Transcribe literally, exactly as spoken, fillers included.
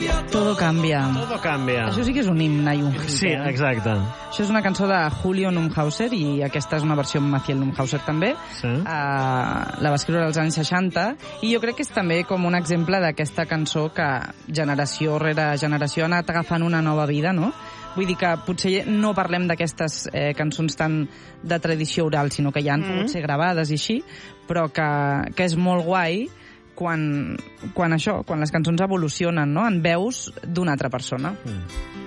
Todo cambia. Todo cambia. Això sí que és un himne i un hit. Sí, eh? exacte. Això és una cançó de Julio Neumhauser i aquesta és una versió amb Maciel Neumhauser també. Sí. Uh, la va escriure als anys seixanta i jo crec que és també com un exemple d'aquesta cançó que generació rere generació ha anat agafant una nova vida, no? Vull dir que potser no parlem d'aquestes eh, cançons tan de tradició oral, sinó que ja han mm. pogut ser gravades i així, però que, que és molt guai quan, quan això, quan les cançons evolucionen, no?, en veus d'una altra persona. Mm.